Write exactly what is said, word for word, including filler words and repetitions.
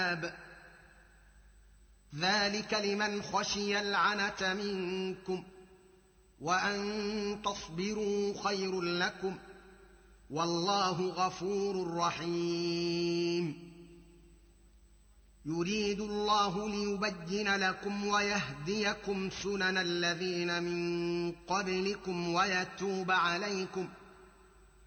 العذاب ذلك لمن خشي العنة منكم وأن تصبروا خير لكم والله غفور رحيم يريد الله ليبين لكم ويهديكم سنن الذين من قبلكم ويتوب عليكم